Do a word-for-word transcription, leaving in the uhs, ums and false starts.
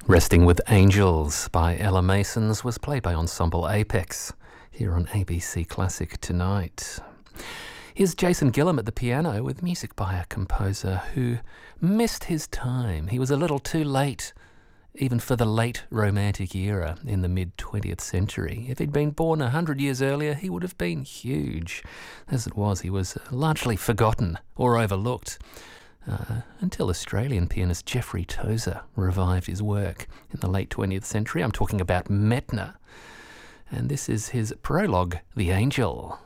Resting with Angels by Ella Masons was played by Ensemble Apex here on A B C Classic tonight. Here's Jason Gillam at the piano with music by a composer who missed his time. He was a little too late, even for the late Romantic era in the mid-twentieth century. If he'd been born a hundred years earlier, he would have been huge. As it was, he was largely forgotten or overlooked. Uh, until Australian pianist Jeffrey Tozer revived his work in the late twentieth century. I'm talking about Medtner. And this is his prologue, The Angel.